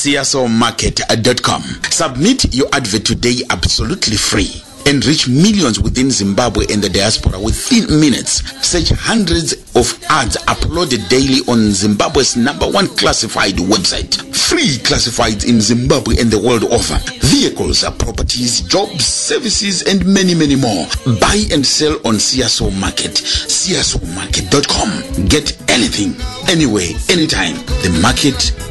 siasomarket.com. Submit your advert today absolutely free and reach millions within Zimbabwe and the diaspora within minutes. Search hundreds of ads uploaded daily on Zimbabwe's #1 classified website. Free classifieds in Zimbabwe and the world over. Vehicles, properties, jobs, services, and many, many more. Buy and sell on Siaso Market. siasomarket.com. Get anything, anywhere, anytime. The market